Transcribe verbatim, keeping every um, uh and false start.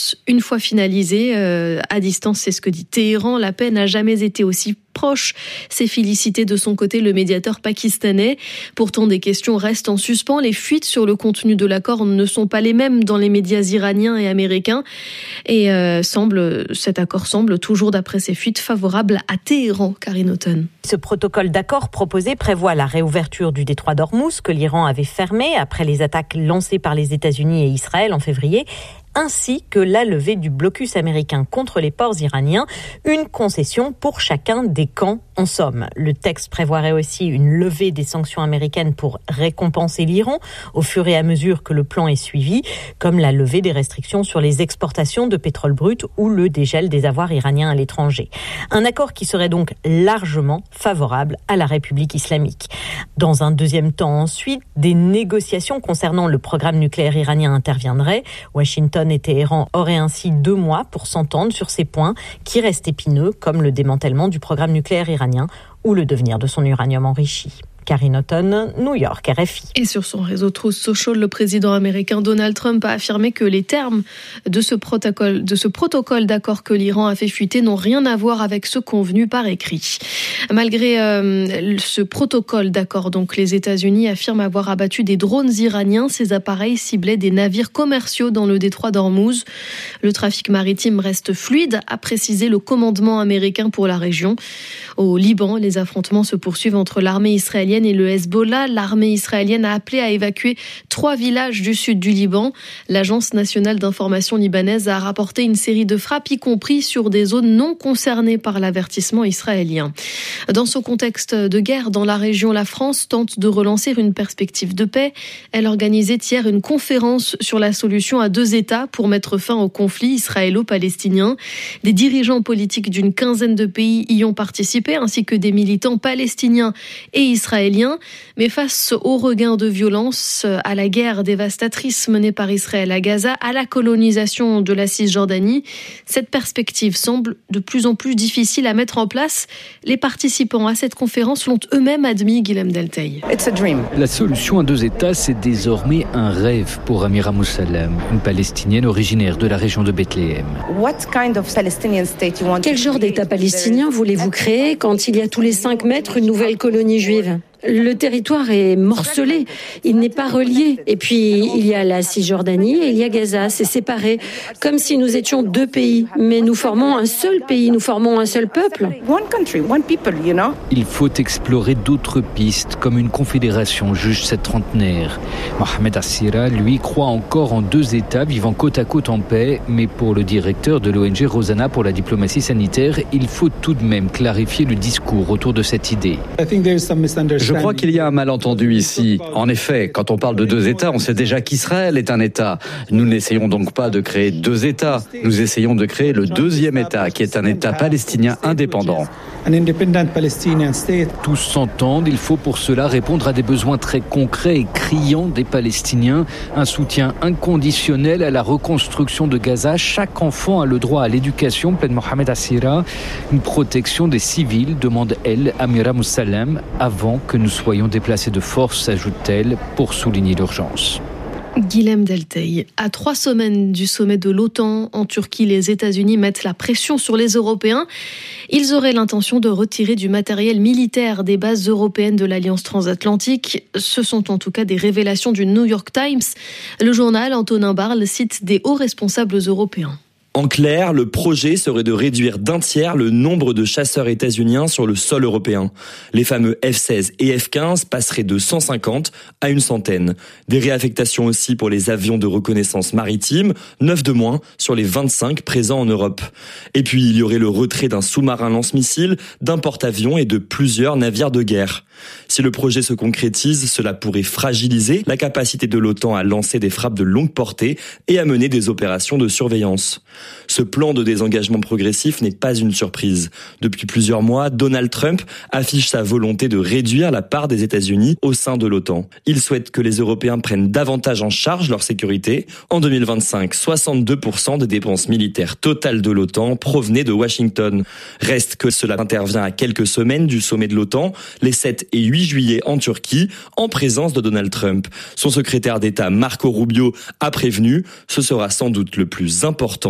violence une fois finalisée. Euh, à distance, c'est ce que dit Téhéran. La paix n'a jamais été aussi proche, s'est félicité de son côté le médiateur pakistanais. Pourtant, des questions restent en suspens. Les fuites sur le contenu de l'accord ne sont pas les mêmes dans les médias iraniens et américains. Et euh, semble, cet accord semble toujours, d'après ces fuites, favorable à Téhéran. Karine Houghton. Ce protocole d'accord proposé prévoit la réouverture du détroit d'Ormuz que l'Iran avait fermé après les attaques lancées par les États-Unis et Israël en février, ainsi que la levée du blocus américain contre les ports iraniens, une concession pour chacun des camps en somme. Le texte prévoirait aussi une levée des sanctions américaines pour récompenser l'Iran au fur et à mesure que le plan est suivi, comme la levée des restrictions sur les exportations de pétrole brut ou le dégel des avoirs iraniens à l'étranger. Un accord qui serait donc largement favorable à la République islamique. Dans un deuxième temps ensuite, des négociations concernant le programme nucléaire iranien interviendraient. Washington et Téhéran auraient ainsi deux mois pour s'entendre sur ces points qui restent épineux, comme le démantèlement du programme nucléaire iranien ou le devenir de son uranium enrichi. Karine Houghton, New York, R F I. Et sur son réseau Truth Social, le président américain Donald Trump a affirmé que les termes de ce protocole, de ce protocole d'accord que l'Iran a fait fuiter n'ont rien à voir avec ce convenu par écrit. Malgré euh, ce protocole d'accord, donc, les États-Unis affirment avoir abattu des drones iraniens. Ces appareils ciblaient des navires commerciaux dans le détroit d'Ormuz. Le trafic maritime reste fluide, a précisé le commandement américain pour la région. Au Liban, les affrontements se poursuivent entre l'armée israélienne et le Hezbollah. L'armée israélienne a appelé à évacuer trois villages du sud du Liban. L'Agence nationale d'information libanaise a rapporté une série de frappes, y compris sur des zones non concernées par l'avertissement israélien. Dans ce contexte de guerre dans la région, la France tente de relancer une perspective de paix. Elle organisait hier une conférence sur la solution à deux États pour mettre fin au conflit israélo-palestinien. Des dirigeants politiques d'une quinzaine de pays y ont participé, ainsi que des militants palestiniens et israéliens. Mais face au regain de violence, à la guerre dévastatrice menée par Israël à Gaza, à la colonisation de la Cisjordanie, cette perspective semble de plus en plus difficile à mettre en place. Les participants à cette conférence l'ont eux-mêmes admis, Guilhem Delteil. La solution à deux États, c'est désormais un rêve pour Amira Moussalem, une Palestinienne originaire de la région de Bethléem. Quel genre d'État palestinien voulez-vous créer quand il y a tous les cinq mètres une nouvelle colonie juive ? Le territoire est morcelé, il n'est pas relié. Et puis, il y a la Cisjordanie et il y a Gaza, c'est séparé. Comme si nous étions deux pays, mais nous formons un seul pays, nous formons un seul peuple. Il faut explorer d'autres pistes, comme une confédération, juge cette trentenaire. Mohamed Assira, lui, croit encore en deux États vivant côte à côte en paix, mais pour le directeur de l'O N G Rosanna pour la diplomatie sanitaire, il faut tout de même clarifier le discours autour de cette idée. Je crois qu'il y a un malentendu ici. En effet, quand on parle de deux États, on sait déjà qu'Israël est un État. Nous n'essayons donc pas de créer deux États. Nous essayons de créer le deuxième État, qui est un État palestinien indépendant. Tous s'entendent, il faut pour cela répondre à des besoins très concrets et criants des Palestiniens. Un soutien inconditionnel à la reconstruction de Gaza. Chaque enfant a le droit à l'éducation, plaide Mohamed Assira. Une protection des civils, demande elle, Amira Moussalem, avant que nous soyons déplacés de force, ajoute-t-elle, pour souligner l'urgence. Guilhem Delteil. À trois semaines du sommet de l'OTAN en Turquie, les États-Unis mettent la pression sur les Européens. Ils auraient l'intention de retirer du matériel militaire des bases européennes de l'Alliance transatlantique. Ce sont en tout cas des révélations du New York Times. Le journal Antonin Barle cite des hauts responsables européens. En clair, le projet serait de réduire d'un tiers le nombre de chasseurs états-uniens sur le sol européen. Les fameux F seize et F quinze passeraient de cent cinquante à une centaine. Des réaffectations aussi pour les avions de reconnaissance maritime, neuf de moins sur les vingt-cinq présents en Europe. Et puis il y aurait le retrait d'un sous-marin lance-missiles, d'un porte-avions et de plusieurs navires de guerre. Si le projet se concrétise, cela pourrait fragiliser la capacité de l'OTAN à lancer des frappes de longue portée et à mener des opérations de surveillance. Ce plan de désengagement progressif n'est pas une surprise. Depuis plusieurs mois, Donald Trump affiche sa volonté de réduire la part des États-Unis au sein de l'OTAN. Il souhaite que les Européens prennent davantage en charge leur sécurité. En deux mille vingt-cinq, soixante-deux pour cent des dépenses militaires totales de l'OTAN provenaient de Washington. Reste que cela intervient à quelques semaines du sommet de l'OTAN, les sept et huit juillet en Turquie, en présence de Donald Trump. Son secrétaire d'État Marco Rubio a prévenu, ce sera sans doute le plus important